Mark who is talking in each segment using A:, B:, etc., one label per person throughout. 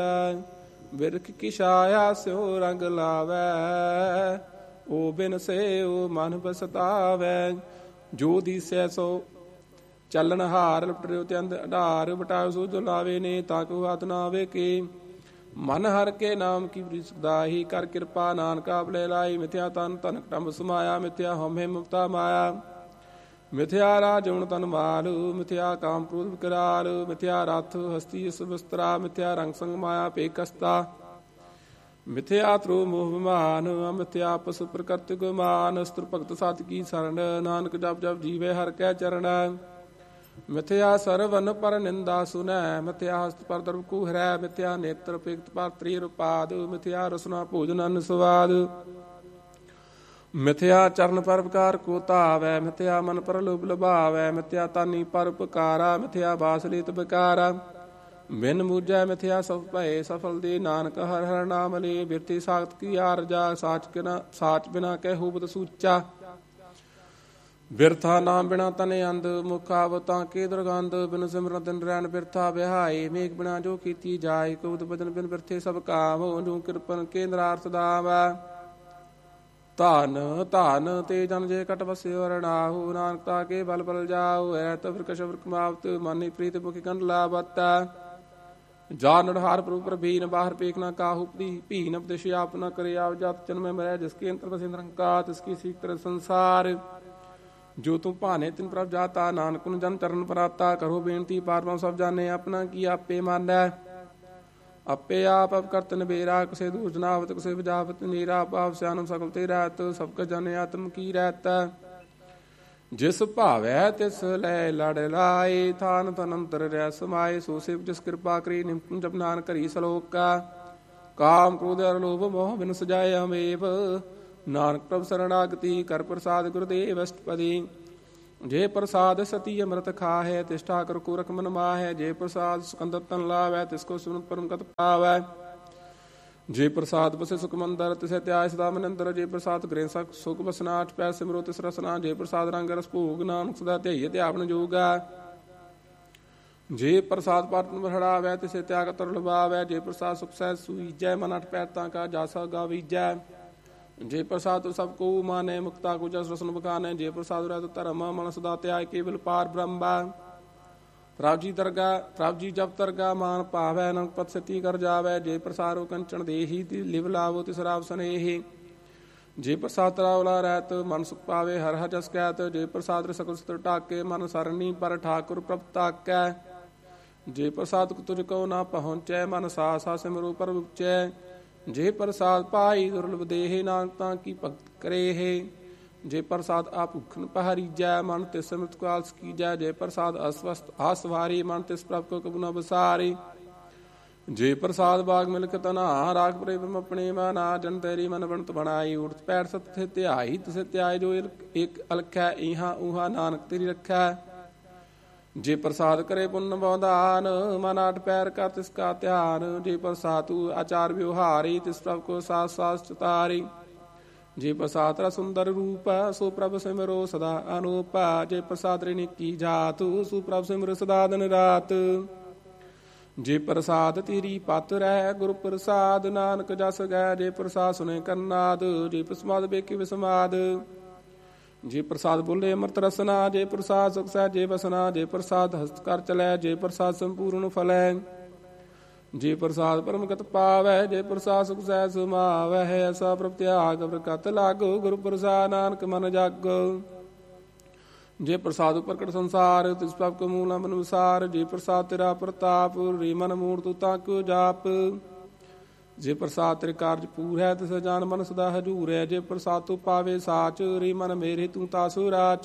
A: ਬਿਰਖ ਕੀ ਛਾਇਆ ਸਿਉ ਰੰਗ ਲਾਵੈ, ਓ ਬਿਨ ਸੇ ਓ ਮਨ ਪਛਤਾਵੈ। ਜੋ ਦੀਸੈ ਸੋ ਚੱਲਣ ਹਾਰ, ਲਪਟਿਓ ਤੇ ਅੰਧ ਅਢਾਰ, ਬਟਾਇਓ ਸੋ ਜੋ ਲਾਵੇ ਨੇ, ਤਾਂ ਕੋ ਹੱਥ ਨਾ ਆਵੇ ਕੇ। ਮਨ ਹਰ ਕੇ ਨਾਮ ਕੀ ਪ੍ਰੀਤ ਸੁਖਦਾਈ, ਕਰ ਕਿਰਪਾ ਨਾਨਕਾ ਭਲੇ ਲਾਈ। ਮਿਥਿਆ ਤਨ ਧਨ ਕਟੰਬ ਸਮਾਇਆ, ਮਿਥਿਆ ਹਉ ਹਿ ਮੁਕਤਾ ਮਾਇਆ। ਮਿਥਿਆ ਰਾਜਉਣ ਤਨ ਮਾਲ, ਮਿਥਿਆ ਕਾਮ ਕ੍ਰੋਧ ਵਿਕਰਾਲ। ਮਿਥਿਆ ਰਥ ਹਸਤੀ ਸੁਬਸਤਰਾ, ਮਿਥਿਆ ਰੰਗ ਸੰਗ ਮਾਇਆ ਭੇ ਕਸਤਾ। ਮਿਥਿਆ ਤ੍ਰੋ ਮੋਹ ਵਿਮਾਨ, ਮਿਥਿਆ ਪਸੁ ਪ੍ਰਕ੍ਰਿਤ ਗੁਮਾਨ। ਸਤੁਰ ਭਗਤ ਸਤ ਕੀ ਸਰਣ, ਨਾਨਕ ਜਪ ਜਪ ਜੀਵੇ ਹਰਿ ਕੈ ਚਰਨ। ਮਿਥਿਆ ਸਰਵਨ ਪਰ ਨਿੰਦਾ ਸੁਨੈ, ਮਿਥਿਆ ਹਸਤ ਪਰ ਦਰਬ ਕੂ ਹਰੈ। ਮਿਥਿਆ ਨੇਤਰ ਪਿਗਤ ਪਰ ਤ੍ਰਿਰੁਪਾਦ, ਮਿਥਿਆ ਰਸਨਾ ਭੋਜਨ ਅਨ ਸਵਾਦ। ਮਿਥਿਆ ਚਰਨ ਪਰ ਵਿਕਾਰ ਕੋ ਧਾਵੈ, ਮਿਥਿਆ ਮਨ ਪਰ ਲੋਭ ਲੁਭਾਵੈ। ਮਿਥਿਆ ਤਾਨੀ ਪਰ ਉਪਕਾਰਾ, ਮਿਥਿਆ ਬਾਸ ਲੀਤ ਬਿਕਾਰਾ। ਬਿਨ ਮੂਜੈ ਮਿਥਿਆ ਸਭ ਭਏ, ਸਫਲ ਦੇ ਨਾਨਕ ਹਰਿ ਹਰਿ ਨਾਮ ਲੇ। ਬਿਰਤੀ ਸਾਖਤ ਕੀ ਆਰਜਾ, ਸਾਚ ਬਿਨਾ ਕਹਿ ਹੋਵਤ ਸੂਚਾ। ਬਿਰਥਾ ਨਾਮ ਬਿਨਾ ਤਨ ਅੰਧ, ਮੁਖ ਆਵਤਾਂ ਕੇ ਦੁਰਗੰਧ। ਬਿਨ ਸਿਮਰਨ ਦਿਨ ਰੈਣ ਬਿਰਥਾ ਵਿਹਾਏ, ਮੇਘ ਬਿਨਾ ਜੋ ਕੀਤੀ ਜਾਏ। ਕਬੂਤ ਬਚਨ ਬਿਨ ਬਿਰਥੇ ਸਭ ਕਾਮ, ਜੋ ਕਿਰਪਨ ਕੇ ਨਿਰਾਰਥ ਦਾਵੈ। ਧਨ ਧਨ ਤੇ ਜਨ ਜੇ ਕਟ ਵਸਿਓ ਰਣਾਹੂ, ਨਾਨਕਤਾ ਕੇ ਬਲ ਬਲ ਜਾਓ। ਐਤ ਫਿਰ ਕਸ਼ਵਰ ਕਮਾਵਤ, ਮਾਨੀ ਪ੍ਰੀਤ ਮੁਖੀ ਕੰਡ ਲਾਵਤ। ਜਾ ਨੜਹਾਰ ਪ੍ਰਭੂ ਪ੍ਰਭੀਨ, ਬਾਹਰ ਪੇਖ ਨਾ ਕਾਹੂ ਭੀਨ। ਉਪਦੇਸ਼ ਆਪ ਨਾ ਕਰੇ ਆਪ, ਜਤ ਜਨਮੈ ਮਰੈ ਜਿਸ ਕੇ ਅੰਤਰ ਬਸੇ ਨਿਰੰਕਾਰ। ਤਿਸ ਕੀ ਸੀਖ ਤਰ ਸੰਸਾਰ, ਜੋ ਤੂੰ ਭਾਨੇ ਤਿਨ ਪ੍ਰਭ ਜਾਤਾ। ਨਾਨਕ ਨੂੰ ਜਨ ਚਰਨ ਪਰਾਤਾ, ਕਰੋ ਬੇਨਤੀ ਪਾਰ ਸਭ ਜਾਣੇ। ਆਪਣਾ ਕੀ ਆਪੇ ਮਾਨੈ, ਆਪੇ ਆਪ ਕਰਤ ਨਿਬੇਰਾ। ਕਿਸੇ ਦੂਰ ਜਨਾਵਤ ਕਿਸੇ ਵਜਾਵਤ ਨੀਰਾ, ਭਾਵ ਸਿਆਨਮ ਸਕਲ ਤੇ ਰਹਿਤ। ਸਭ ਕਾ ਜਾਣੇ ਆਤਮ ਕੀ ਰਹਿਤ, ਜਿਸ ਭਾਵੈ ਤਿਸ ਲੈ ਲੜ ਲਾਏ। ਥਾਨ ਤਨ ਅੰਤਰ ਰਹਿ ਸਮਾਏ, ਸੋ ਸਿਵ ਜਿਸ ਕਿਰਪਾ ਕਰੀ। ਨਿਮਕ ਜਪ ਨਾਨਕ ਕਰੀ ਸਲੋਕਾ, ਕਾਮ ਕ੍ਰੋਧ ਅਰ ਲੋਭ ਮੋਹ ਬਿਨ ਸਜਾਏ ਅਮੇਵ। ਨਾਨਕ ਪ੍ਰਭ ਸਰਣਾਗਤੀ, ਕਰ ਪ੍ਰਸਾਦ ਗੁਰਦੇਵ ਅਸ਼ਟਪਦੀ। ਜੇ ਪ੍ਰਸਾਦ ਸਤੀ ਅੰਮ੍ਰਿਤ ਖਾਹੈ, ਤਿਸ ਠਾਕੁਰ ਕੋ ਰਖ ਮਨ ਮਾਹੈ। ਜੇ ਪ੍ਰਸਾਦ ਸੁਕੰਦਤ ਤਨ ਲਾਵੈ, ਤਿਸ ਕੋ ਸੁਨਤ ਪਰਮ ਗਤ ਪਾਵੈ। ਜੇ ਪ੍ਰਸਾਦ ਬਸੇ ਸੁਖ ਮੰਦਰ, ਤਿਸੈ ਧਿਆਇ ਸਦਾ ਮਨ ਅੰਦਰ। ਜੇ ਪ੍ਰਸਾਦ ਗ੍ਰਹਿ ਸੁਖ ਬਸਨਾ, ਅਠ ਪੈ ਸਿਮਰੋ ਤਿਸ ਰਸਨਾ। ਜੇ ਪ੍ਰਸਾਦ ਰੰਗ ਰਸ ਭੋਗ, ਨਾਨਕ ਸਦਾ ਧਿਆਈਐ ਧਿਆਵਨ ਜੋਗਾ। ਜੇ ਪ੍ਰਸਾਦ ਪਾਟਨ ਹੜਾਵੈ, ਤਿਸੈ ਤਿਆਗ ਤਰ ਲੁਭਾਵੈ। ਜੇ ਪ੍ਰਸਾਦ ਸੁਖ ਸਹਿਜ ਸੂਈਜੈ, ਮਨ ਅਠ ਪੈ ਤਾਂ ਕਾ ਜਾਸਾ ਗਾਵੀਜੈ। ਜੇ ਪ੍ਰਸਾਦ ਸਭ ਕੋ ਮਾਨੈ, ਮੁਕਤਾ ਕੋ ਜਸ ਰਸਨ ਬਖਾਨੈ। ਜੇ ਪ੍ਰਸਾਦ ਰਹਿ ਧਰਮ, ਮਨ ਸਦਾ ਧਿਆਇ ਕੇਵਲ ਪਾਰ ਬ੍ਰਹਮਾ। ਪ੍ਰਭ ਜੀ ਜਪ ਤਰਗਾ, ਮਾਨ ਭਾਵੈ। ਨੰਕ ਪਤ ਸਤੀ ਕਰ ਜਾਵੈ। ਜੇ ਪ੍ਰਸਾਦੋ ਕੰਚਨ ਦੇਹੀ, ਲਿਵ ਲਾਵੋ ਤਿਸ ਰਾਵ ਸਨੇਹੀ। ਜੇ ਪ੍ਰਸਾਦ ਤਰਾਵਲਾ ਰਹਿਤ, ਮਨ ਸੁਖ ਪਾਵੇ ਹਰਿ ਹਰਿ ਜਸ ਕਹਿਤ। ਜੇ ਪ੍ਰਸਾਦ ਸਕਲ ਸਤਰ ਢਾਕੇ, ਮਨ ਸਰਣੀ ਪਰ ਠਾਕੁਰ ਪ੍ਰਭ ਤਾਕੈ। ਜੇ ਪ੍ਰਸਾਦ ਤੁਝ ਕੋ ਨਾ ਪਹੁੰਚੈ, ਮਨ ਸਾ ਸਾ ਸਿਮਰੋ ਪ੍ਰਭ ਉਚੈ। ਜੇ ਪ੍ਰਸਾਦ ਪਾਈ ਦੁਰਲਭ ਦੇਹ, ਨਾਨਕ ਤਾਂ ਕੀ ਭਗਤ ਕਰੇਹ। ਜੇ ਪ੍ਰਸਾਦ ਆ ਭੁਖਨ ਪਹਰੀਜੈ, ਮਨ ਤਿਸ ਸਿਮਰਤ ਕੋ ਆਲਸ ਕੀਜੈ। ਜੇ ਪ੍ਰਸਾਦ ਅਸਵਸਤ ਆਸਵਾਰੀ, ਮਨ ਤਿਸ ਪ੍ਰਭ ਕੋ ਕਬੂ ਨ ਬਸਾਰੀ। ਜੇ ਪ੍ਰਸਾਦ ਬਾਗ ਮਿਲਕ ਤਨਾ, ਰਾਖ ਪ੍ਰੇਮ ਆਪਣੇ ਮਨਾ। ਜਨ ਤੇਰੀ ਮਨ ਬਣਤ ਬਣਾਈ, ਉਠਤ ਪੈਰ ਸਤ ਧਿਆਈ। ਤਿਸ ਧਿਆਏ ਜੋ ਇਕ ਅਲਖੈ, ਇਹਾਂ ਉਹਾਂ ਨਾਨਕ ਤੇਰੀ ਰਖੈ। ਜੇ ਪ੍ਰਸਾਦ ਕਰੇ ਪੁੰਨ ਬਉਦਾਨ, ਮਨ ਆਠ ਪੈਰ ਕਰ ਤਿਸ ਕਾ ਧਿਆਨ। ਜੇ ਪ੍ਰਸਾਦ ਤੂ ਆਚਾਰ ਵਿਵਹਾਰੀ, ਤਿਸ ਪ੍ਰਭ ਕੋ ਸਾਸ ਸਾਸ ਚਤਾਰੀ। ਜੇ ਪ੍ਰਸਾਦ ਰਾ ਸੁੰਦਰ ਰੂਪ, ਸੋ ਪ੍ਰਭ ਸਿਮਰੋ ਸਦਾ ਅਨੂਪ। ਜੇ ਪ੍ਰਸਾਦ ਰੇ ਨਿੱਕੀ ਜਾਤ, ਸੋ ਪ੍ਰਭ ਸਿਮਰੋ ਸਦਾ ਦਿਨ ਰਾਤ। ਜੇ ਪ੍ਰਸਾਦ ਤੇਰੀ ਪਤ ਰਹਿ, ਗੁਰ ਪ੍ਰਸਾਦ ਨਾਨਕ ਜਸ ਗੈ। ਜੇ ਪ੍ਰਸਾਦ ਸੁਨੇ ਕਰਨਾਦ, ਜੇ ਪ੍ਰਸਾਦ ਵੇਖੀ ਵਿਸਮਾਦ। ਜੇ ਪ੍ਰਸਾਦ ਬੋਲੇ ਅੰਮ੍ਰਿਤ ਰਸਨਾ, ਜੇ ਪ੍ਰਸਾਦ ਸੁਖ ਸਹਿਜੇ ਵਸਨਾ। ਜੇ ਪ੍ਰਸਾਦ ਹਸਤ ਕਰ ਚਲੈ, ਜੇ ਪ੍ਰਸਾਦ ਸੰਪੂਰਨ ਫਲੈ। ਜੇ ਪ੍ਰਸਾਦ ਪਰਮਗਤ ਪਾਵੈ, ਜੇ ਪ੍ਰਸਾਦ ਸੁਖ ਸਹਿਜ ਸਮਾਵੈ। ਐਸਾ ਪ੍ਰਭ ਤਿਆਗ ਪ੍ਰਕਟ ਲਾਗੋ, ਗੁਰੂ ਪ੍ਰਸਾਦ ਨਾਨਕ ਮਨ ਜਾਗੋ। ਜੇ ਪ੍ਰਸਾਦ ਪ੍ਰਕਟ ਸੰਸਾਰ, ਤਿਸ ਪ੍ਰਭ ਕੋ ਮੂਲ ਮਨ ਵਿਸਾਰ। ਜੇ ਪ੍ਰਸਾਦ ਤੇਰਾ ਪ੍ਰਤਾਪ, ਰੇ ਮਨ ਮੂੜ ਤੂੰ ਤਾਂ ਕਿਉ ਜਾਪ। ਜੇ ਪ੍ਰਸਾਦ ਤੇਰੇ ਕਾਰਜ ਪੂਰ ਹੈ, ਤਿਸ ਜਾਨ ਮਨ ਸਦਾ ਹਜੂਰ ਹੈ। ਜੇ ਪ੍ਰਸਾਦ ਤੂੰ ਪਾਵੇ ਸਾਚ, ਰੇ ਮਨ ਮੇਰੇ ਤੂੰ ਤਾਸੂ ਰਾਚ।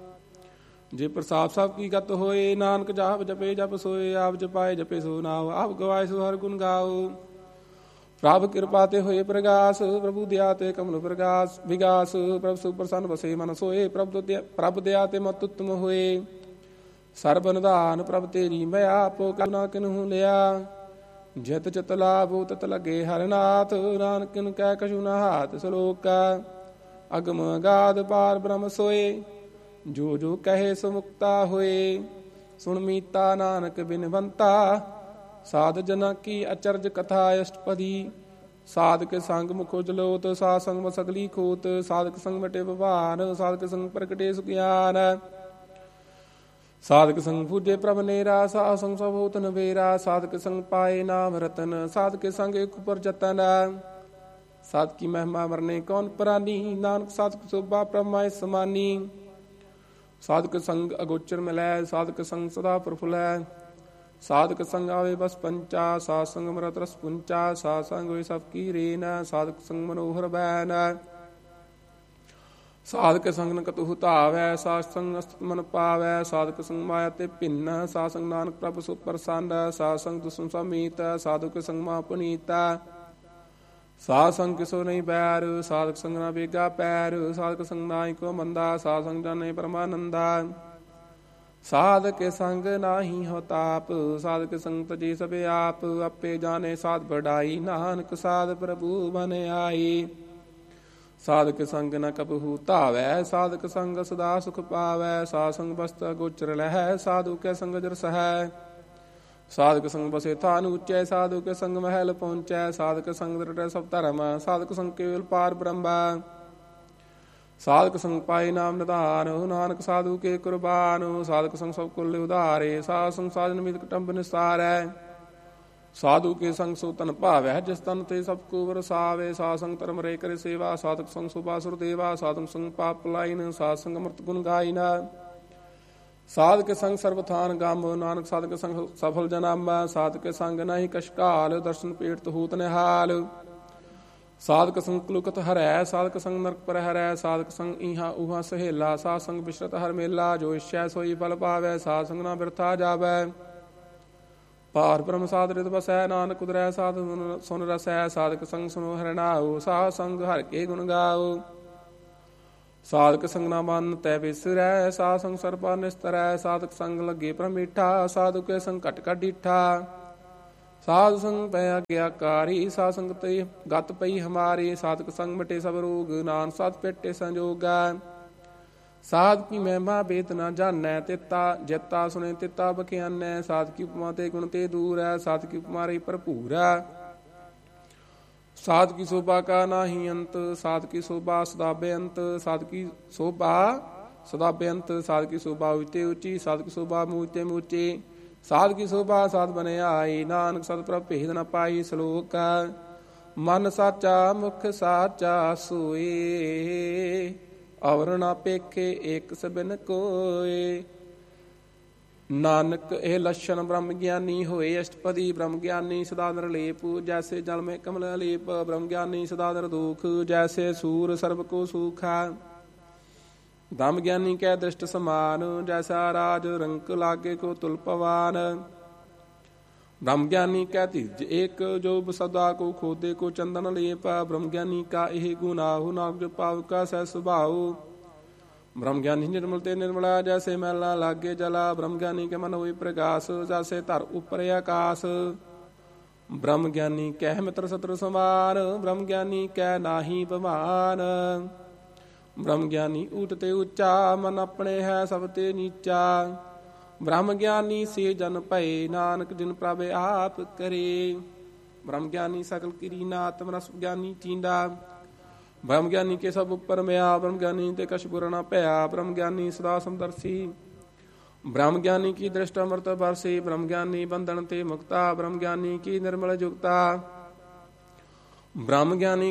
A: ਜੇ ਪ੍ਰਸਾਦ ਸਭ ਕੀ ਗਤ ਹੋਏ, ਨਾਨਕ ਜਾਪ ਜਪੇ ਜਪ ਸੋਏ। ਆਪ ਜਪਾਏ ਜਪੇ ਸੋ ਨਾਉ, ਆਪ ਗਵਾਏ ਸੋ ਹਰਿ ਗੁਣ ਗਾਓ। ਪ੍ਰਭ ਕਿਰਪਾ ਤੇ ਹੋਏ ਪ੍ਰਗਾਸ, ਪ੍ਰਭੂ ਦਇਆ ਤੇ ਕਮਲ ਪ੍ਰਗਾਸ ਵਿਗਾਸ। ਪ੍ਰਭ ਸੁਖ ਪ੍ਰਸੰਨ ਵਸੇ ਮਨ ਸੋਏ, ਪ੍ਰਭ ਦਇਆ ਤੇ ਮਤ ਉਤਮ ਹੋਏ। ਸਰਬ ਨਿਧਾਨ ਪ੍ਰਭ ਤੇਰੀ ਮਇਆ, ਆਪੋ ਕਉ ਕਿਨਹੂ ਲਿਆ। ਜਿਤ ਚਿਤ ਲਾਭੋ ਤਤ ਲਗੇ ਹਰਿ ਨਾਥ, ਨਾਨਕ ਕਿਨ ਕਹਿ ਕਛੂ ਨਾ ਹਾਥ। ਸਲੋਕਾ ਅਗਮ ਅਗਾਧ ਪਾਰ ਬ੍ਰਹਮ ਸੋਏ, ਜੋ ਜੋ ਕਹੇ ਸੋ ਮੁਕਤਾ ਹੋਏ। ਸੁਣ ਮੀਤਾ ਨਾਨਕ ਬਿਨਵੰਤਾ, ਸਾਧ ਜਨਾ ਕੀ ਅਚਰਜ ਕਥਾ ਅਸ਼ਟਪਦੀ। ਸਾਧਕ ਸੰਗ ਮੁਖੋ ਜਲੋਤ ਸਾ ਸੰਗ ਸਗਲੀ ਖੋਤ। ਸਾਧਕ ਸੰਗ ਮਟੇ ਭਵਾਨ ਸਾਧਕ ਸੰਗ ਪ੍ਰਗਟੇ ਸੁਗਿਆਨ। ਸਾਧਕ ਸੰਗ ਪੂਜੇ ਪ੍ਰਭ ਨੇਰਾ ਸਾ ਸੰਗ ਸਭ ਹੋਤ ਨਵੇਰਾ। ਸਾਧਕ ਸੰਗ ਪਾਏ ਨਾਮ ਰਤਨ ਸਾਧਕ ਸੰਗ ਇੱਕ ਉਪਰ ਜਤਨ। ਸਾਧ ਕੀ ਮਹਿਮਾ ਵਰਨੇ ਕੌਣ ਪ੍ਰਾਨੀ ਨਾਨਕ ਸਾਧਕ ਸੋਭਾ ਪ੍ਰਮਾਏ ਸਮਾਨੀ। ਸਾਧਕ ਸੰਗ ਅਗੋਚਰ ਮਿਲੈ ਸਾਧਕ ਸੰਗ ਸਦਾ ਪ੍ਰਫੁਲੈ। ਸਾਧਕ ਸੰਗ ਆਵੇ ਬਸ ਪੰਚਾ ਸਾਧ ਸੰਗ ਮਰਤ ਰਸ ਪੁੰਚਾ। ਸਾਧ ਸੰਗ ਹੋਏ ਸਭ ਕੀ ਰੇਨ ਸਾਧਕ ਸੰਗ ਮਨੋਹਰ ਬੈਨ। ਸਾਧਕ ਸੰਗ ਨ ਕਤਹੁ ਧਾਵੈ ਸਾਧ ਸੰਗ ਅਸਤ ਮਨ ਪਾਵੈ। ਸਾਧਕ ਸੰਗ ਮਾਇਆ ਤੇ ਭਿੰਨ ਸਾਧ ਸੰਗ ਨਾਨਕ ਪ੍ਰਭ ਸੁ ਪ੍ਰਸੰਨ। ਸਾਧ ਸੰਗ ਦੁਸਮ ਸਮੀਤ ਸਾਧੁਕ ਸੰਗ ਮਾ ਪੁਨੀਤ। ਸਾਧ ਸੰਗ ਕਿਸੋ ਨਹੀਂ ਬੈਰ ਸਾਧਕ ਸੰਗ ਨਾ ਬੇਗਾ ਪੈਰ। ਸਾਧਕ ਸੰਗ ਨਾਹੀ ਕੋ ਮੰਦਾ ਸਾਧ ਸੰਗ ਜਾਣੇ ਪਰਮਾਨੰਦਾ। ਸਾਧਕ ਸੰਗ ਨਾਹੀ ਹੋ ਤਾਪ ਸਾਧਕ ਸੰਗ ਤਜੇ ਸਭ ਆਪ। ਆਪੇ ਜਾਣੇ ਸਾਧ ਬੜਾਈ ਨਾਨਕ ਸਾਧ ਪ੍ਰਭੂ ਬਨ ਆਈ। ਸਾਧਕ ਸੰਗ ਨ ਕਬਹੂ ਧਾਵੈ ਸਾਧਕ ਸੰਗ ਸਦਾ ਸੁਖ ਪਾਵੈ। ਸਾਧ ਸੰਗ ਬਸਤ ਗੋਚਰ ਲਹੈ ਸਾਧੂ ਕੈ ਸੰਗ ਜਰਸ ਹੈ। ਸਾਧਕ ਸੰਗ ਬਸੇ ਥਾਨ ਉੱਚੈ ਸਾਧੂ ਕੇ ਸੰਗ ਮਹਿਲ ਪਹੁੰਚੈ। ਸਾਧਕ ਸੰਗ ਦ੍ਰਿੜੈ ਸਭ ਧਰਮ ਸਾਧਕ ਸੰਗ ਕੇਵਲ ਪਾਰ ਬ੍ਰਹਮ। ਸਾਧਕ ਸੰਗ ਪਾਏ ਨਾਮ ਨਿਧਾਨ ਨਾਨਕ ਸਾਧੂ ਕੇ ਕੁਰਬਾਨ। ਸਾਧਕ ਸੰਗ ਸਭ ਕੁਲ ਉਧਾਰੇ ਸਾਧ ਸੰਗ ਸਾਜਨ ਮਿਤ ਕੁਟੰਬ ਨਿਸਾਰੈ। ਸਾਧੂ ਕੇ ਸੰਗ ਸੋ ਤਨ ਭਾਵੈ ਜਿਸ ਤਨ ਤੇ ਸਭ ਕੋ ਵਰਸਾਵੇ। ਸਾਧ ਸੰਗ ਧਰਮ ਰੇ ਕਰੇ ਸੇਵਾ ਸਾਧਕ ਸੰਗ ਸੁਬਾਸੁਰ ਦੇਵਾ। ਸਾਧਕ ਸੰਗ ਪਾਪ ਲਾਈਨ ਸਾਧ ਸੰਗ ਅੰਮ੍ਰਿਤ ਗੁਣ ਗਾਇਨ। ਸਾਧਕ ਸੰਗ ਸਰਬਥਾਨ ਗੰਮ ਨਾਨਕ ਸਾਧਕ ਸੰਗ ਸਫਲ ਜਨਮ। ਸਾਧਕ ਸੰਗ ਨਹੀਂ ਕਸ਼ਕਾਲ ਦਰਸ਼ਨ ਪੇਟ ਹੋਤ ਨਿਹਾਲ। ਸਾਧਕ ਸੰਗ ਕਲੁਕਤ ਹਰੈ ਸਾਧਕ ਸੰਗ ਨਰਕ ਪਰ ਹਰੈ। ਸਾਧਕ ਸੰਗ ਇਹਾਂ ਉਹਾਂ ਸਹੇਲਾ ਸਾਧ ਸੰਗ ਬਿਸ਼ਰਤ ਹਰ ਮੇਲਾ। ਜੋ ਇਛੈ ਸੋਈ ਫਲ ਪਾਵੈ ਸਾਧ ਸੰਗ ਨਾ ਬਿਰਥਾ ਜਾਵੈ। ਪਾਰ ਬ੍ਰਹਮ ਸਾਧ ਰਿਤ ਬਸੈ ਨਾਨਕ ਉਦਰੈ ਸਾਧ ਸੁਨ ਰਸੈ। ਸਾਧਕ ਸੰਗ ਸੁਨੋ ਹਰਿਨਾਉ ਸਾਧ ਸੰਗ ਹਰਿ ਕੇ ਗੁਣ ਗਾਉ। ਸਾਧਕ ਸੰਗ ਨਾ ਮਨ ਤੈ ਵਿਸਰੈ ਸਾਧ ਸੰਗ ਸਰਬਾ ਨਿਸਤਰੈ। ਸਾਧਕ ਸੰਗ ਲੱਗੇ ਪ੍ਰਮੀਠਾ ਸਾਧੂ ਕੇ ਸੰਗ ਘਟ ਘਟ ਡੀਠਾ। ਸਾਧ ਸੰਗ ਪੈ ਆਗਿਆਕਾਰੀ ਸਾਧ ਸੰਗ ਤੇ ਗਤ ਪਈ ਹਮਾਰੀ। ਸਾਧਕ ਸੰਗ ਮਿਟੇ ਸਭ ਰੋਗ ਨਾਨਕ ਸਾਧ ਪੇਟੇ ਸੰਜੋਗਾ। ਸਾਧ ਕੀ ਮਹਿਮਾ ਬੇਤ ਨਾ ਜਾਣੈ ਤੇਤਾ ਜੇਤਾ ਸੁਣੇ ਤੇਤਾ ਬਖਿਆਨੈ। ਸਾਧ ਕੀ ਉਪਮਾ ਤੇ ਗੁਣ ਤੇ ਦੂਰ ਹੈ ਸਾਧ ਕੀ ਉਪਮਾ ਰਹੀ ਭਰਪੂਰ ਹੈ। ਸਾਧ ਕੀ ਸੋਭਾ ਕਾ ਨਾਹੀ ਅੰਤ ਸਾਧ ਕੀ ਸੋਭਾ ਸਦਾ ਬੇਅੰਤ। ਸਾਧ ਕੀ ਸੋਭਾ ਸਦਾ ਬੇਅੰਤ ਸਾਧ ਕੀ ਸੋਭਾ ਉੱਚੇ ਉੱਚੀ ਸਾਧ ਕੀ ਸੋਭਾ ਮੂਚੇ ਮੂਚੇ। ਸਾਧ ਕੀ ਸੋਭਾ ਸਾਧ ਬਨ ਆਈ ਨਾਨਕ ਸਤ ਪ੍ਰਭ ਭੇਦ ਨ ਪਾਈ। ਸ਼ਲੋਕ ਮਨ ਸਾਚਾ ਮੁਖ ਸਾਚਾ ਸੋਏ। ਅਵਰ ਨਾ ਪੇਖੇ ਏਕ ਸਬਿਨ ਕੋਏ। ਨਾਨਕ ਇਹ ਲੱਛਣ ਬ੍ਰਹਮ ਗਿਆਨੀ ਹੋਏ। ਅਸ਼ਟਪਦੀ ਬ੍ਰਹਮ ਗਿਆਨੀ ਸਦਾ ਨਿਰਲੇਪ ਜੈਸੇ ਜਲ ਮੇ ਕਮਲ ਲੇਪ। ਬ੍ਰਹਮ ਗਿਆਨੀ ਸਦਾ ਨਿਰਦੋਖ ਜੈਸੇ ਸੂਰ ਸਰਬ ਕੋ ਸੂਖਾ। ਦਮ ਗਿਆਨੀ ਕੈ ਦ੍ਰਿਸ਼ਟ ਸਮਾਨ ਜੈਸਾ ਰਾਜ ਰੰਕ ਲਾਗੇ ਕੋ ਤੁਲ ਪਵਾਨ। ਬ੍ਰਹਮ ਗਿਆਨੀ ਕੈ ਧੀਰਜ ਏਕ ਜੋ ਸਦਾ ਕੋ ਖੋਦੇ ਕੋ ਚੰਦਨ ਲੇਪ। ਬ੍ਰਹਮ ਗਿਆਨੀ ਕਾ ਇਹ ਗੁਨਾਹੁ ਨਾਮ ਜੋ ਪਾਵਕਾ ਸਹਿ ਸੁਭਾਉ। ਬ੍ਰਹਮ ਗਿਆਨੀ ਨਿਰਮਲ ਤੇ ਨਿਰਮਲਾ ਜੈਸੇ ਮੈਲਾ ਲਾਗੇ ਜਲਾ। ਬ੍ਰਹਮ ਗਿਆਨੀ ਕੇ ਮਨ ਹੋਈ ਪ੍ਰਗਾਸ ਜੈਸੇ ਧਰ ਉਪਰ ਆਕਾਸ। ਬ੍ਰਹਮ ਗਿਆਨੀ ਕਹਿ ਮਿੱਤਰ ਸਤਰ ਸਮਾਨ ਬ੍ਰਹਮ ਗਿਆਨੀ ਕੈ ਨਾਹੀ ਭਵਾਨ। ਬ੍ਰਹਮ ਗਿਆਨੀ ਊਟ ਤੇ ਉੱਚਾ ਮਨ ਆਪਣੇ ਹੈ ਸਭ ਤੇ ਨੀਚਾ। ਬ੍ਰਹਮ ਗਿਆਨੀ ਸੇ ਜਨ ਭਏ ਨਾਨਕ ਜਿਨ ਪ੍ਰਭ ਆਪ ਕਰੇ। ਬ੍ਰਹਮ ਗਿਆਨੀ ਸਕਲ ਕੀਰੀਨਾ ਆਤਮ ਰਸ ਗਿਆਨੀ ਚੀਂਡਾ। ਬ੍ਰਹਮ ਗਿਆਨੀ ਕੇ ਸਭ ਉੱਪਰ ਮਿਆ ਬ੍ਰਹਮ ਗਿਆਨੀ ਤੇ ਕਛ ਬੁਰਾ ਨਾ ਭਇਆ। ਬ੍ਰਹਮ ਗਿਆਨੀ ਸਦਾ ਸਮਦਰਸੀ ਬ੍ਰਹਮ ਗਿਆਨੀ ਕੀ ਦ੍ਰਿਸ਼ਟ ਅੰਮ੍ਰਿਤ ਬਰਸੀ। ਬ੍ਰਹਮ ਗਿਆਨੀ ਬੰਧਨ ਤੇ ਮੁਕਤਾ ਬ੍ਰਹਮ ਗਿਆਨੀ ਕੀ ਨਿਰਮਲ ਜੁਗਤਾ। ਬ੍ਰਹਮ ਗਿਆਨੀ